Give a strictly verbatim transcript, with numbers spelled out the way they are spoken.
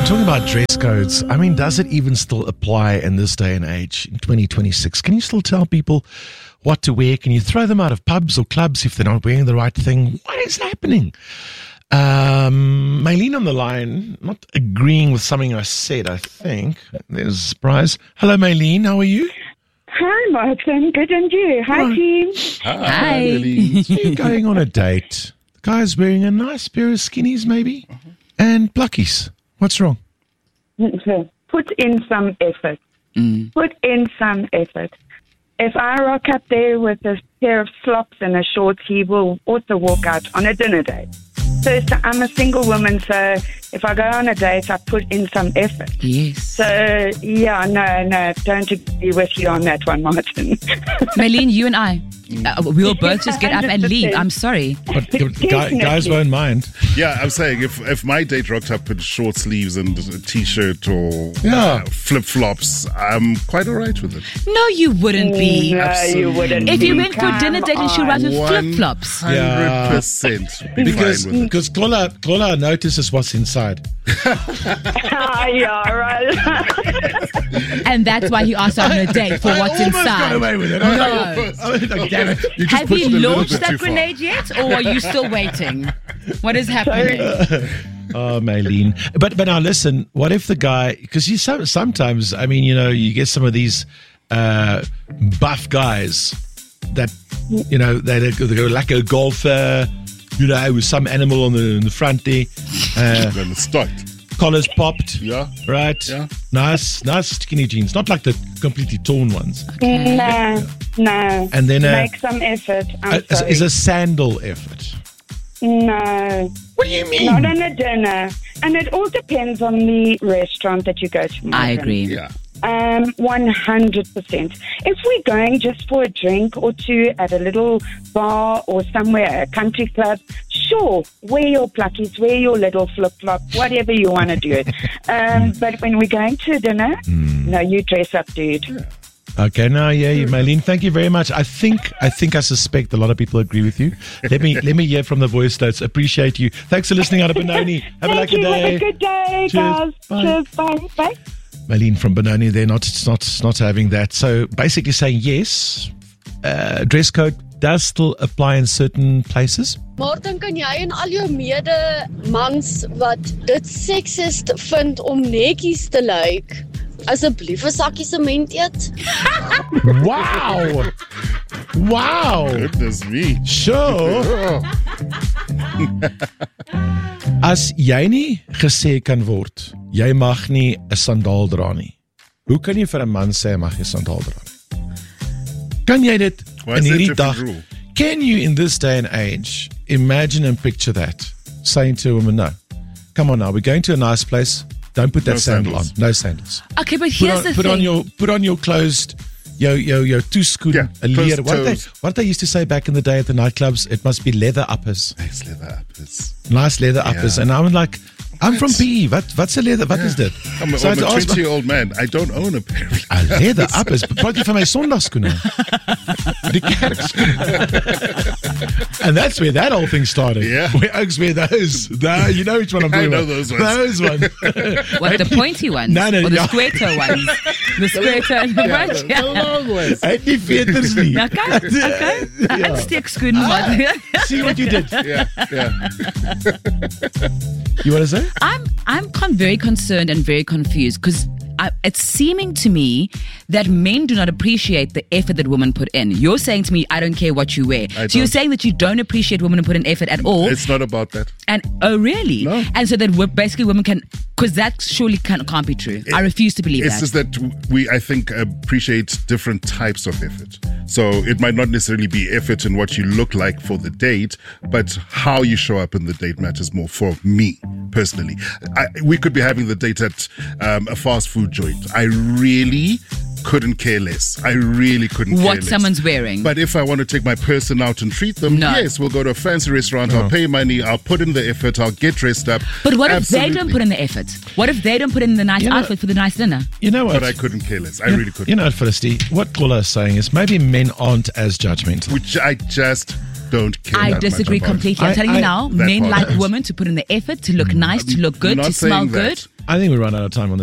Talking about dress codes, I mean, does it even still apply in this day and age, in twenty twenty-six? Can you still tell people what to wear? Can you throw them out of pubs or clubs if they're not wearing the right thing? What is happening? Um, Maylene on the line, not agreeing with something I said, I think. There's a surprise. Hello, Maylene. How are you? Hi, Martin. Good, and you? Hi, Hi. team. Hi. You're going on a date. The guy's wearing a nice pair of skinnies, maybe, and pluckies. What's wrong? Put in some effort. Mm. Put in some effort. If I rock up there with a pair of slops and a shorts, he will also walk out on a dinner date. So, so I'm a single woman, so if I go on a date, I put in some effort. Yes. So, yeah, no, no, don't agree with you on that one, Martin. Maylene, you and I, uh, we'll both just get up and leave. I'm sorry. But guy, guys won't mind. Yeah, I'm saying if if my date rocked up in short sleeves and a t-shirt or Yeah. uh, flip-flops, I'm quite all right with it. No, you wouldn't be. No, you wouldn't. If you be. went for a dinner Come date and she arrived with on. flip-flops. one hundred percent be Because fine with it. because Kola, Kola notices what's inside. Ah, yeah, right. And that's why he asked her on a date for what's I almost inside. got away with it. No. I was like, damn it. You just Have pushed you it a little launched bit that too far. grenade yet, or are you still waiting? What is happening? Oh, Maylene. But but now listen, what if the guy, because you so, sometimes, I mean, you know, you get some of these uh, buff guys that, you know, they they go like a golfer, you know, with some animal on the, in the front there, uh, Then it's start. collars popped, Yeah. right? Yeah. Nice, nice skinny jeans, not like the completely torn ones. No, no. And then, uh, make some effort. I'm Uh, is, sorry. is a sandal effort. No, What do you mean? not on a dinner. And it all depends on the restaurant that you go to. I Martin. agree. Yeah. Um, one hundred percent. If we're going just for a drink or two at a little bar or somewhere, a country club, sure, wear your pluckies, wear your little flip-flop, whatever you want to do it. Um, but when we're going to dinner, no, you dress up, dude. Okay, now, yeah, you, Maylene, thank you very much. I think, I think, I suspect a lot of people agree with you. Let me, let me hear from the voice notes. Appreciate you. Thanks for listening out of Benoni. Have a Thank lucky you. day. Have a good day, Cheers. guys. Bye. Cheers. Bye. Bye. Maylene from Benoni, they're not, it's not, it's not having that. So basically saying yes, uh, dress code does still apply in certain places. Martin, kan jy en al jou medemans wat dit seksist vind om netjies te lyk, asseblief 'n sakkie sement eet? Wow! Wow! Goodness me. Sure. Oh. As jy nie gesê kan word, jy mag nie 'n sandaal dra nie. Hoe kan jy vir 'n man sê hy mag nie 'n sandaal dra nie? Kan jy dit Why in is that hierdie different dag? rule? Can you in this day and age imagine and picture that saying to a woman, no, come on now, we're going to a nice place, don't put that No sandal sandals. on, no sandals. Okay, but Put here's on, the put thing. on your put on your closed Yo, yo, yo, toeskoen, Yeah, a leer. closed What they, toes. what they used to say back in the day at the nightclubs, it must be leather uppers. Nice leather uppers. Nice leather uppers. Yeah. And I'm like, I'm from P E. What, what's a leather? What is that? I'm, a- So I I'm had a to ask my- twenty-year-old man. I don't own a pair of A leather uppers. Praat jy van my sondagskoene? Die kerkskoene. And that's where that whole thing started. Yeah. Where Oaks wear those. The, you know which one I'm I talking know about. those ones. Those ones. What, the pointy ones? No, no, or the yeah. square toe ones? The square toe and the bunch? the long ones. Hy het nie veters nie. Okay, okay. Ja. Insteekskoen, man. See what you did. Yeah, yeah. You want to say? I'm I'm con- very concerned and very confused because it's seeming to me that men do not appreciate the effort that women put in. You're saying to me, I don't care what you wear. I so you're don't. saying that you don't appreciate women who put in effort at all. It's not about that. And oh, really? No. And so that we're basically women can, because that surely can, can't be true. I refuse to believe It's that. just that we, I think, appreciate different types of effort. So it might not necessarily be effort in what you look like for the date, but how you show up in the date matters more for me personally. I, we could be having the date at um, a fast food joint. I really couldn't care less. I really couldn't care What less. someone's wearing. But if I want to take my person out and treat them, No. yes, we'll go to a fancy restaurant. I'll pay money. I'll put in the effort. I'll get dressed up. But what if they Absolutely. don't put in the effort? What if they don't put in the nice You know- outfit for the nice dinner? You know what? But I couldn't care less. I you, really couldn't. You know, Felicity, what Kola is saying is maybe men aren't as judgmental. Which I just don't care. I that much disagree about. completely. I'm I- telling I- you now, That men part like is- women to put in the effort, to look nice, to look good, Not to smell saying good. that. I think we run out of time on this.